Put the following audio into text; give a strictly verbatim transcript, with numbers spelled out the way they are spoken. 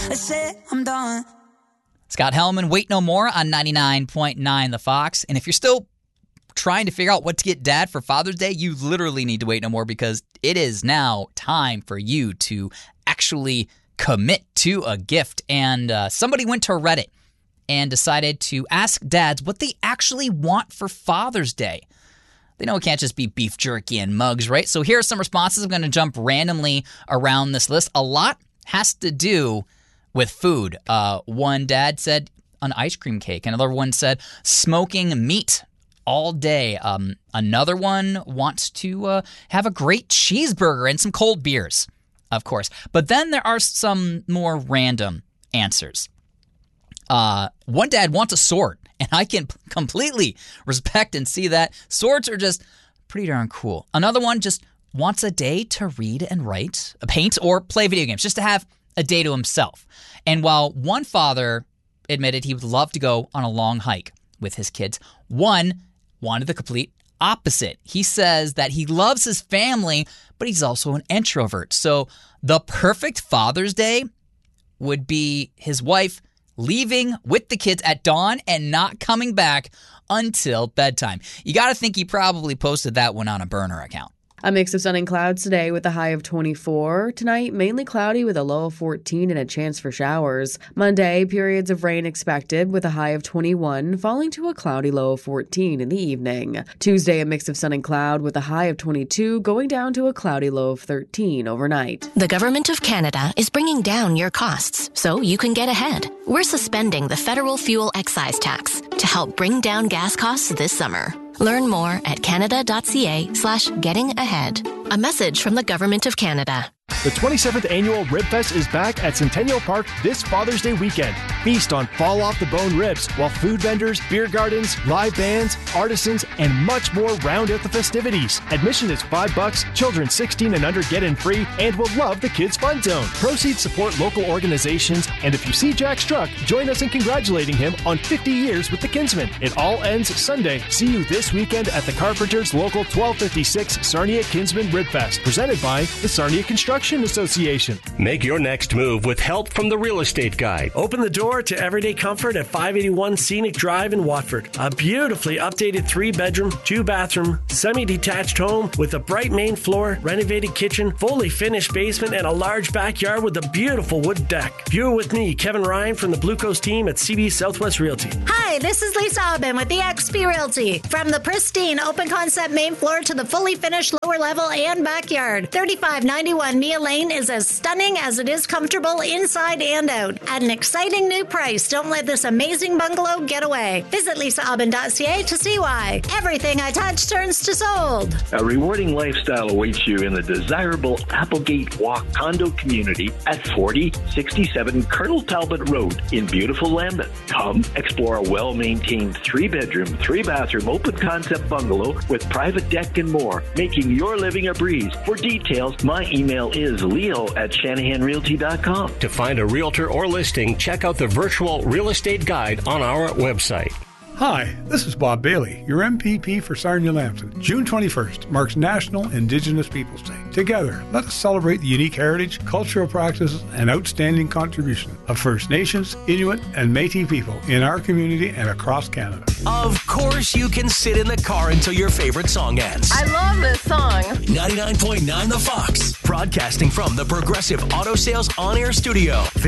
I say I'm done. Scott Hellman, Wait No More on ninety-nine point nine The Fox. And if you're still trying to figure out what to get Dad for Father's Day, you literally need to wait no more, because it is now time for you to actually commit to a gift. And uh, somebody went to Reddit and decided to ask dads what they actually want for Father's Day. They know it can't just be beef jerky and mugs, right? So here are some responses. I'm going to jump randomly around this list. A lot has to do with food. Uh, one dad said an ice cream cake. Another one said smoking meat all day. Um, another one wants to uh, have a great cheeseburger and some cold beers, of course. But then there are some more random answers. Uh, one dad wants a sword, and I can completely respect and see that. Swords are just pretty darn cool. Another one just wants a day to read and write, paint, or play video games, just to have a day to himself. And while one father admitted he would love to go on a long hike with his kids, one wanted the complete opposite. He says that he loves his family, but he's also an introvert. So the perfect Father's Day would be his wife leaving with the kids at dawn and not coming back until bedtime. You got to think he probably posted that one on a burner account. A mix of sun and clouds today with a high of twenty-four. Tonight, mainly cloudy with a low of fourteen and a chance for showers. Monday, periods of rain expected with a high of twenty-one, falling to a cloudy low of fourteen in the evening. Tuesday, a mix of sun and cloud with a high of twenty-two, going down to a cloudy low of thirteen overnight. The Government of Canada is bringing down your costs so you can get ahead. We're suspending the federal fuel excise tax to help bring down gas costs this summer. Learn more at canada.ca slash getting ahead. A message from the Government of Canada. The twenty-seventh Annual Ribfest is back at Centennial Park this Father's Day weekend. Feast on fall-off-the-bone ribs, while food vendors, beer gardens, live bands, artisans, and much more round out the festivities. Admission is five bucks, children sixteen and under get in free, and will love the Kids Fun Zone. Proceeds support local organizations, and if you see Jack Struck, join us in congratulating him on fifty years with the Kinsmen. It all ends Sunday. See you this weekend at the Carpenters Local twelve fifty-six Sarnia Kinsmen Ribfest, presented by the Sarnia Construction Association. Make your next move with help from the Real Estate Guide. Open the door to everyday comfort at five eighty-one Scenic Drive in Watford. A beautifully updated three-bedroom, two-bathroom, semi-detached home with a bright main floor, renovated kitchen, fully finished basement, and a large backyard with a beautiful wood deck. View it with me, Kevin Ryan, from the Blue Coast team at C B Southwest Realty. Hi, this is Lisa Aubin with the X P Realty. From the pristine open-concept main floor to the fully finished lower level and backyard, thirty-five ninety-one Mia Lane is as stunning as it is comfortable inside and out. At an exciting new price, don't let this amazing bungalow get away. Visit lisa aubin dot c a to see why. Everything I touch turns to sold. A rewarding lifestyle awaits you in the desirable Applegate Walk condo community at forty sixty-seven Colonel Talbot Road in beautiful Lambeth. Come explore a well-maintained three-bedroom, three-bathroom open-concept bungalow with private deck and more, making your living a breeze. For details, my email is leo at shanahan realty dot com. To find a realtor or listing, check out the virtual real estate guide on our website. Hi, this is Bob Bailey, your M P P for Sarnia-Lambton. June twenty-first marks National Indigenous Peoples Day. Together, let us celebrate the unique heritage, cultural practices, and outstanding contribution of First Nations, Inuit, and Métis people in our community and across Canada. Of course you can sit in the car until your favorite song ends. I love this song. ninety-nine point nine The Fox, broadcasting from the Progressive Auto Sales On-Air Studio.